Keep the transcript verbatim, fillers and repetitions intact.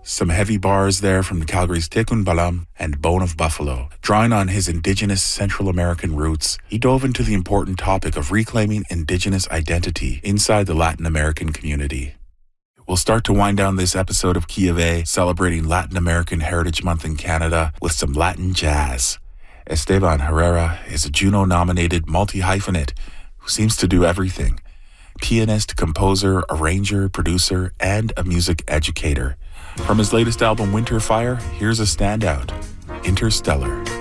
Some heavy bars there from Calgary's Tekun Balam and Bone of Buffalo. Drawing on his indigenous Central American roots, he dove into the important topic of reclaiming indigenous identity inside the Latin American community. We'll start to wind down this episode of Key of A, celebrating Latin American Heritage Month in Canada, with some Latin jazz. Esteban Herrera is a Juno-nominated multi-hyphenate who seems to do everything. Pianist, composer, arranger, producer, and a music educator. From his latest album, Winter Fire, here's a standout, Interstellar.